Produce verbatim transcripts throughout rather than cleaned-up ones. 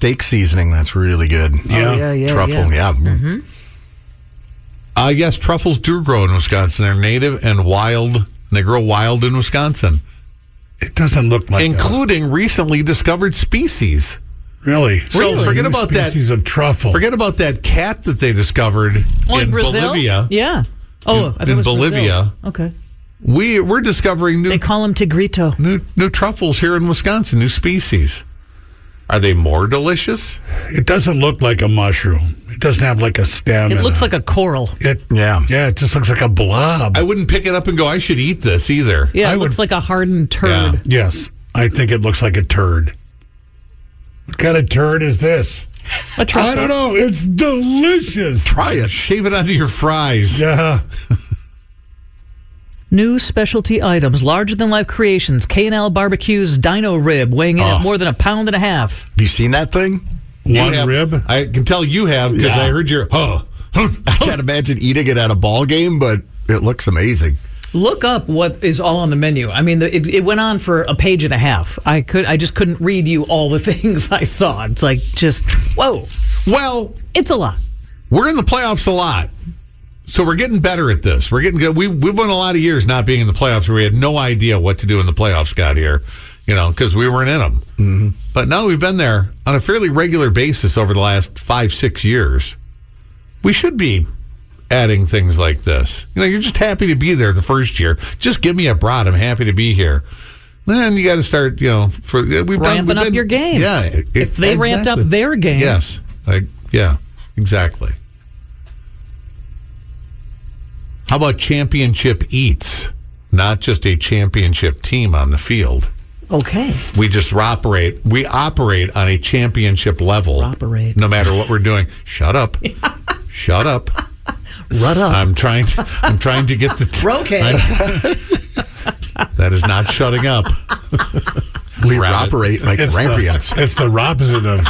steak seasoning. That's really good. Yeah, oh, yeah, yeah truffle. Yeah. yeah. Mm-hmm. Uh, yes, truffles do grow in Wisconsin. They're native and wild. They grow wild in Wisconsin. It doesn't look like including a, recently discovered species. Really? So really? forget New about species that. of truffle. Forget about that cat that they discovered oh, in, in Brazil? Bolivia. Yeah. Oh, in, I thought it in was Bolivia. Brazil. Okay. We we're discovering new. They call them tigrito. New new truffles here in Wisconsin. New species. Are they more delicious? It doesn't look like a mushroom. It doesn't have like a stem. It looks a, like a coral. It yeah yeah. It just looks like a blob. I wouldn't pick it up and go, I should eat this either. Yeah, it I looks would, like a hardened turd. Yeah. Yes, I think it looks like a turd. What kind of turd is this? A truffle. I don't know. It's delicious. Try it. Shave it onto your fries. Yeah. New specialty items, larger-than-life creations. K and L Barbecue's Dino Rib, weighing in Oh. at more than a pound and a half. Have you seen that thing? You One have- rib. I can tell you have because Yeah. I heard your. Oh, I can't imagine eating it at a ball game, but it looks amazing. Look up what is all on the menu. I mean, the, it, it went on for a page and a half. I could, I just couldn't read you all the things I saw. It's like just whoa. well, It's a lot. we're in the playoffs a lot. So we're getting better at this. We're getting good. We, we've won a lot of years not being in the playoffs where we had no idea what to do in the playoffs, Scott, here, you know, because we weren't in them. Mm-hmm. But now we've been there on a fairly regular basis over the last five, six years. We should be adding things like this. You know, you're just happy to be there the first year. Just give me a brat. I'm happy to be here. Then you got to start, you know, for we've done, Ramping we've up been- your game. Yeah. it- If they ramped up exactly. their game. Yes. Like, yeah, exactly. How about championship eats? Not just a championship team on the field. Okay. We just operate. We operate on a championship level. Operate. No matter what we're doing. Shut up. Shut up. Rut up. I'm trying. To, I'm trying to get the. T- Okay. I- that is not shutting up. We Rabbit. operate like It's rampions. the, it's the opposite of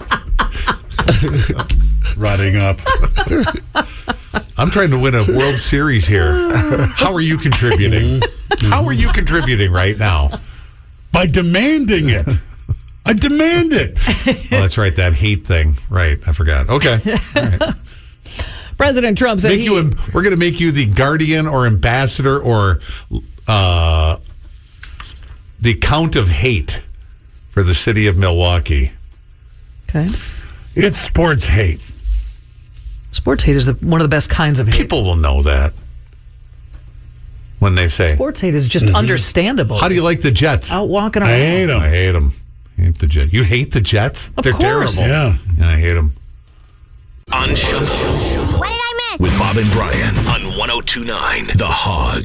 rotting up. I'm trying to win a World Series here. How are you contributing? How are you contributing right now? By demanding it. I demand it. Well, that's right. That hate thing. Right. I forgot. Okay. All right. President Trump said Make he, you. We're going to make you the guardian or ambassador or uh, the Count of Hate for the city of Milwaukee. Okay. It's sports hate. Sports hate is the, one of the best kinds of hate. People will know that when they say, Sports hate is just understandable. "How do you like the Jets?" Out walking I around. hate them. I hate them. Hate the Jets. You hate the Jets? Of They're course. terrible. Yeah. Yeah, I hate them. On Shuffle What did I miss? with Bob and Brian on one oh two point nine The Hog.